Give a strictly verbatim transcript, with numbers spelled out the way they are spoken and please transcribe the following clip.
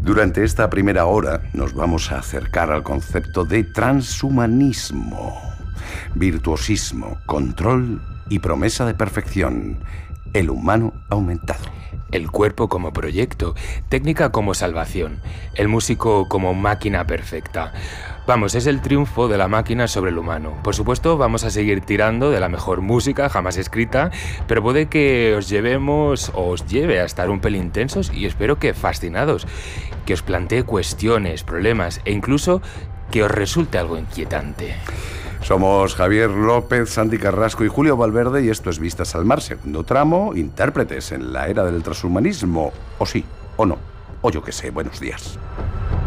Durante esta primera hora nos vamos a acercar al concepto de transhumanismo, virtuosismo, control y promesa de perfección. El humano aumentado. El cuerpo como proyecto, técnica como salvación, el músico como máquina perfecta. Vamos, es el triunfo de la máquina sobre el humano. Por supuesto, vamos a seguir tirando de la mejor música jamás escrita, pero puede que os llevemos o os lleve a estar un pelín tensos y espero que fascinados, que os plantee cuestiones, problemas e incluso que os resulte algo inquietante. Somos Javier López, Santi Carrasco y Julio Valverde y esto es Vistas al Mar, segundo tramo, intérpretes en la era del transhumanismo, o sí, o no, o yo qué sé, buenos días.